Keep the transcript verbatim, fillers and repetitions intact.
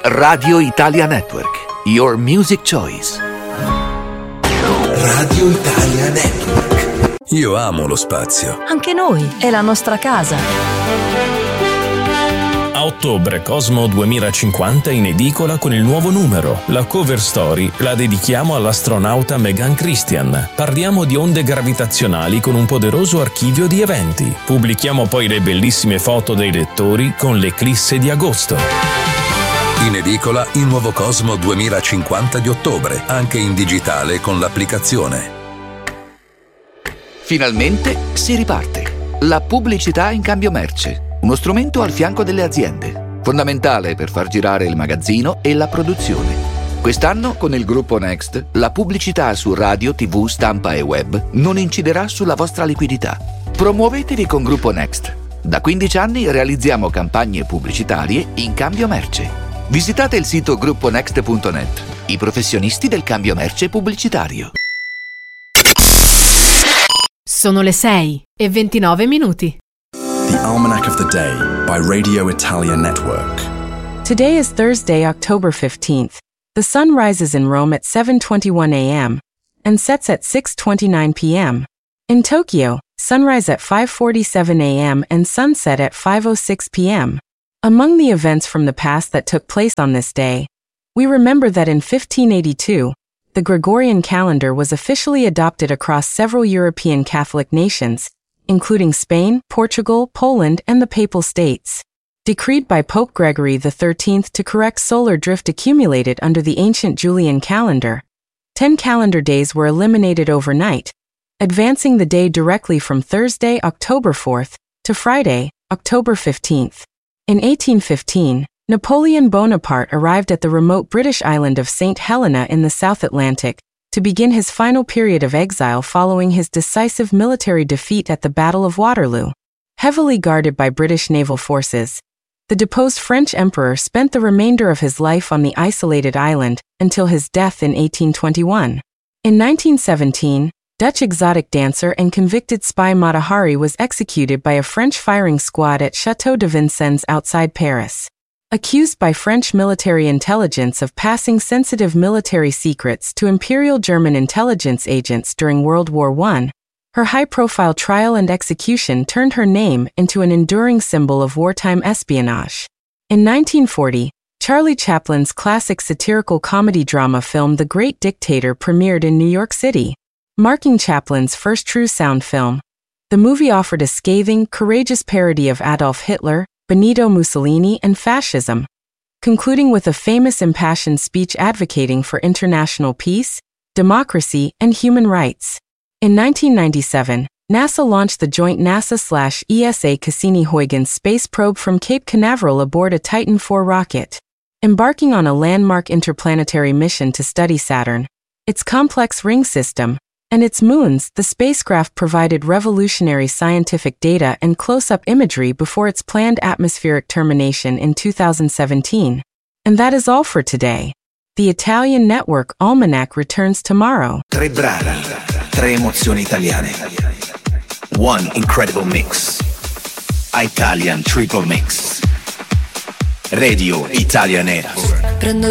Radio Italia Network, your music choice. Radio Italia Network. Io amo lo spazio. Anche noi, è la nostra casa. A ottobre Cosmo duemilacinquanta in edicola con il nuovo numero. La cover story la dedichiamo all'astronauta Megan Christian. Parliamo di onde gravitazionali con un poderoso archivio di eventi. Pubblichiamo poi le bellissime foto dei lettori con l'eclisse di agosto. In edicola il nuovo Cosmo duemilacinquanta di ottobre, anche in digitale con l'applicazione. Finalmente si riparte. La pubblicità in cambio merce. Uno strumento al fianco delle aziende. Fondamentale per far girare il magazzino e la produzione. Quest'anno, con il gruppo Next, la pubblicità su radio, tivù, stampa e web non inciderà sulla vostra liquidità. Promuovetevi con Gruppo Next. Da quindici anni realizziamo campagne pubblicitarie in cambio merce. Visitate il sito gruppo next punto net. I professionisti del cambio merce pubblicitario. Sono le sei e ventinove minuti. The Almanac of the Day by Radio Italia Network. Today is Thursday, October fifteenth. The sun rises in Rome at seven twenty-one a.m. and sets at six twenty-nine p.m. In Tokyo, sunrise at five forty-seven a.m. and sunset at five oh six p.m. Among the events from the past that took place on this day, we remember that in fifteen eighty-two, the Gregorian calendar was officially adopted across several European Catholic nations, including Spain, Portugal, Poland, and the Papal States. Decreed by Pope Gregory the thirteenth to correct solar drift accumulated under the ancient Julian calendar, ten calendar days were eliminated overnight, advancing the day directly from Thursday, October fourth, to Friday, October fifteenth. In eighteen fifteen, Napoleon Bonaparte arrived at the remote British island of Saint Helena in the South Atlantic to begin his final period of exile following his decisive military defeat at the Battle of Waterloo. Heavily guarded by British naval forces, the deposed French emperor spent the remainder of his life on the isolated island until his death in eighteen twenty-one. In nineteen seventeen, Dutch exotic dancer and convicted spy Mata Hari was executed by a French firing squad at Château de Vincennes outside Paris. Accused by French military intelligence of passing sensitive military secrets to Imperial German intelligence agents during World War One, her high-profile trial and execution turned her name into an enduring symbol of wartime espionage. In nineteen forty, Charlie Chaplin's classic satirical comedy drama film The Great Dictator premiered in New York City. Marking Chaplin's first true sound film, the movie offered a scathing, courageous parody of Adolf Hitler, Benito Mussolini, and fascism, concluding with a famous impassioned speech advocating for international peace, democracy, and human rights. In nineteen ninety-seven, NASA launched the joint NASA/E S A Cassini-Huygens space probe from Cape Canaveral aboard a Titan four rocket. Embarking on a landmark interplanetary mission to study Saturn, its complex ring system, and its moons, the spacecraft provided revolutionary scientific data and close-up imagery before its planned atmospheric termination in two thousand seventeen. And that is all for today. The Italian Network Almanac returns tomorrow. Tre brani, tre emozioni italiane. One incredible mix. Italian Triple Mix. Radio Italia Network.